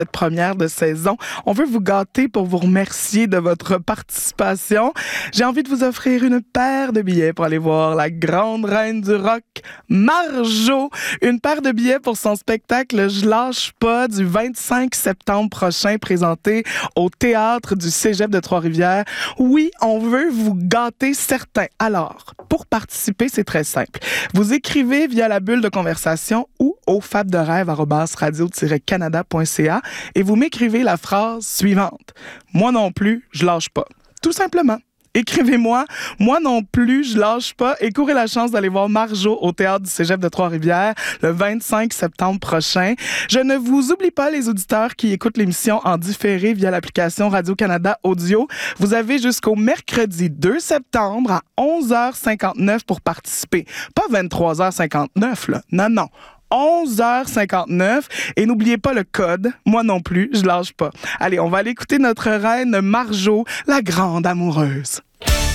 cette première de saison. On veut vous gâter pour vous remercier de votre participation. J'ai envie de vous offrir une paire de billets pour aller voir la grande reine du rock, Marjo. Une paire de billets pour son spectacle Je lâche pas du 25 septembre prochain, présenté au Théâtre du Cégep de Trois-Rivières. Oui, on veut vous gâter certains. Alors, pour participer, c'est très simple. Vous écrivez via la bulle de conversation ou au fabderêve@radio-canada.ca et vous m'écrivez la phrase suivante. Moi non plus, je lâche pas. Tout simplement. Écrivez-moi, moi non plus, je lâche pas et courez la chance d'aller voir Marjo au Théâtre du Cégep de Trois-Rivières le 25 septembre prochain. Je ne vous oublie pas, les auditeurs qui écoutent l'émission en différé via l'application Radio-Canada Audio. Vous avez jusqu'au mercredi 2 septembre à 11h59 pour participer. Pas 23h59, là. Non. 11h59 et n'oubliez pas le code. Moi non plus, je lâche pas. Allez, on va aller écouter notre reine Marjo, la grande amoureuse.